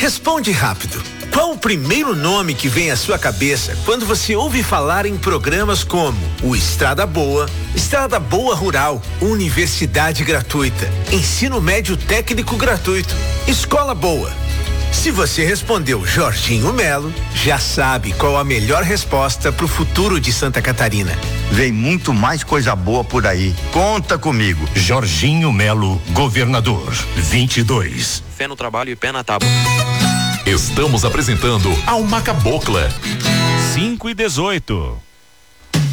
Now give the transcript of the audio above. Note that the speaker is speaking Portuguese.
Responde rápido. Qual o primeiro nome que vem à sua cabeça quando você ouve falar em programas como o Estrada Boa Rural, Universidade Gratuita, Ensino Médio Técnico Gratuito, Escola Boa? Se você respondeu Jorginho Melo, já sabe qual a melhor resposta para o futuro de Santa Catarina. Vem muito mais coisa boa por aí. Conta comigo. Jorginho Melo, governador. 22. Fé no trabalho e pé na tábua. Estamos apresentando Alma Cabocla. 5:18.